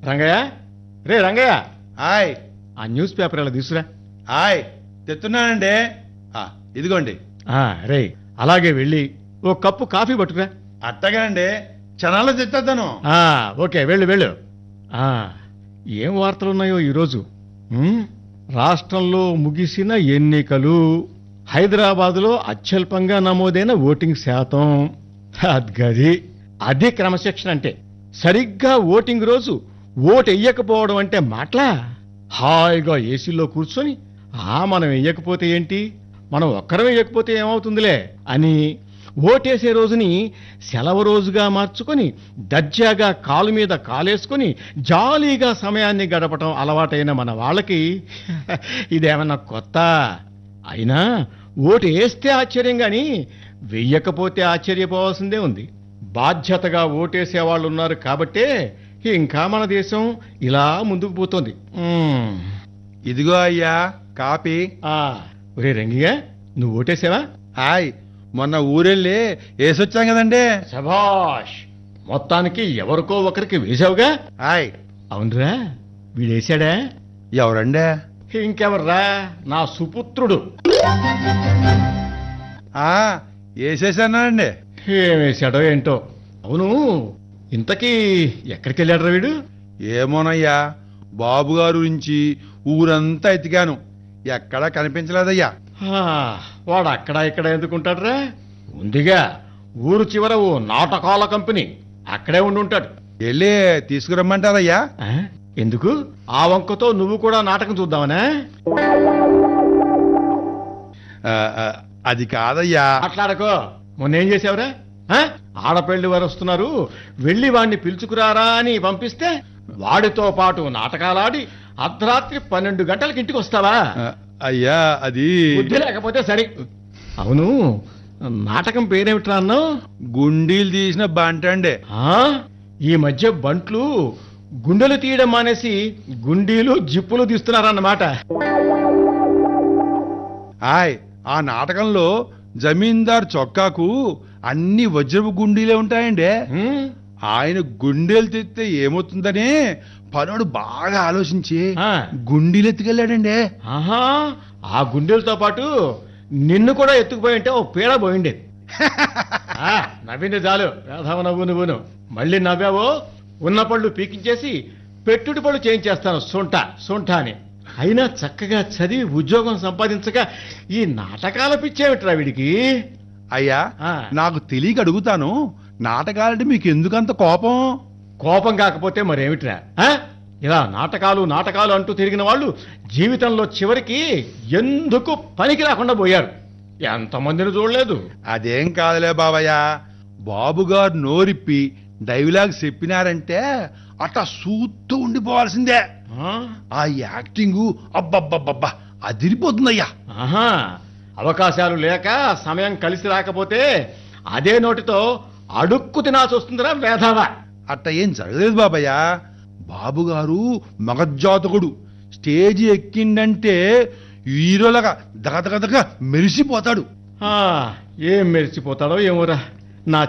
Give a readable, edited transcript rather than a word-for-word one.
రంగయ్య, రే Rangayya, hi ఆ news paper ఇలా తీసురా. హాయ్ తెస్తున్నానండి. ఇదిగోండి. రే అలాగే వెళ్ళి ఓ కప్పు కాఫీ పట్టుకురా. అట్టగానండి, క్షణాల్లో తెచ్చేద్దాను. ఓకే, వెళ్ళు వెళ్ళు. ఏం వార్తలున్నాయో ఈరోజు. రాష్ట్రంలో ముగిసిన ఎన్నికలు, హైదరాబాదులో అత్యల్పంగా నమోదైన ఓటింగ్ శాతం. అది క్రమశిక్షణ అంటే. సరిగ్గా ఓటింగ్ రోజు ఓటు వెయ్యకపోవడం అంటే మాటలా? హాయిగా ఏసీలో కూర్చొని మనం వెయ్యకపోతే ఏంటి, మనం ఒక్కరం వెయ్యకపోతే ఏమవుతుందిలే అని ఓటేసే రోజుని సెలవు రోజుగా మార్చుకొని దర్జాగా కాలు మీద కాలేసుకొని జాలీగా సమయాన్ని గడపటం అలవాటైన మన వాళ్ళకి ఇదేమన్నా కొత్త? అయినా ఓటు వేస్తే ఆశ్చర్యం గాని వెయ్యకపోతే ఆశ్చర్యపోవాల్సిందే ఉంది. బాధ్యతగా ఓటేసే వాళ్ళు ఉన్నారు కాబట్టే ఇంకా మన దేశం ఇలా ముందుకు పోతుంది. ఇదిగో అయ్యా కాపీ. ఒరే రంగిగా, నువ్వు ఓటేసావా? హాయ్, మొన్న ఊరెళ్ళి వేసొచ్చాం కదండి. శభాష్, మొత్తానికి ఎవరికో ఒకరికి వేసావుగా. హాయ్. అవునరా, వీడేశాడా? ఎవరండి? ఇంకెవర్రా, నా సుపుత్రుడు. వేసేసానండి. ఏం వేశాడో ఏంటో. అవును, ఇంతకీ ఎక్కడికి వెళ్ళాడు వీడు? ఏమోనయ్యా, బాబుగారు నుంచి ఊరంతా ఎతికాను, ఎక్కడా కనిపించలేదయ్యా. వాడు అక్కడ ఇక్కడ ఎందుకుంటాడురా? ఉందిగా ఊరు చివర ఓ నాటకాల కంపెనీ, అక్కడే ఉండుంటాడు. వెళ్ళి తీసుకురమ్మంటారయ్యా? ఎందుకు? ఆ వంకతో నువ్వు కూడా నాటకం చూద్దామనా? అది కాదయ్యా. అట్లాడకో. మొన్నేం చేసావురా? ఆడపెళ్లి వారు వస్తున్నారు, వెళ్ళి వాడిని పిలుచుకురారా అని పంపిస్తే వాడితో పాటు నాటకాలాడి అర్ధరాత్రి 12 గంటలకి ఇంటికి వస్తావా? అయ్యా, అది బుద్ధి లేకపోతే సరే. అవును, నాటకం పేరేమిట్రా అన్నావు? గుండీలు తీసిన బంటండే. ఈ మధ్య బంట్లు గుండెలు తీయడం మానేసి గుండీలు జిప్పులు తీస్తున్నారన్నమాట. ఆ నాటకంలో జమీందార్ చొక్కాకు అన్ని వజ్రపు గుండీలే ఉంటాయండి. ఆయన గుండెలు తెస్తే ఏమవుతుందని పనుడు బాగా ఆలోచించి గుండీలు ఎత్తుకెళ్ళాడండి. ఆ గుండెలతో పాటు నిన్ను కూడా ఎత్తుకుపోయి ఉంటే ఓ పీడ పోయిండేది. నవ్వింది చాలు, వేధవ నవ్వు నువ్వును. మళ్ళీ నవ్వావో ఉన్న పళ్ళు పీకించేసి పెట్టుడు పళ్ళు చేయించేస్తాను సొంట అని. అయినా చక్కగా చదివి ఉద్యోగం సంపాదించక ఈ నాటకాల పిచ్చేమిట్రా వీడికి? అయ్యా, నాకు తెలియక అడుగుతాను, నాటకాలంటే మీకు ఎందుకంత కోపం? కోపం కాకపోతే మరేమిట్రా? ఇలా నాటకాలు అంటూ తిరిగిన వాళ్ళు జీవితంలో చివరికి ఎందుకు పనికి రాకుండా పోయారు. ఎంతమందిని చూడలేదు. అదేం కాదులే బాబయ్య, బాబుగారు నోరిప్పి డైలాగ్ చెప్పినారంటే అట్లా సూత్తూ ఉండిపోవాల్సిందే. ఆ యాక్టింగు అబ్బబ్బబ్బబ్బా అదిరిపోతుందయ్యా. అవకాశాలు లేక సమయం కలిసి రాకపోతే అదే నోటితో అడుక్కు తినాల్సి వస్తుందిరా వేధవా. అట్ట ఏం జరగలేదు బాబయ్య. బాబుగారు మగజాతకుడు, స్టేజి ఎక్కిండంటే హీరోలాగా దగదగదగ మెరిసిపోతాడు. ఏం మెరిసిపోతాడో ఏమోరా.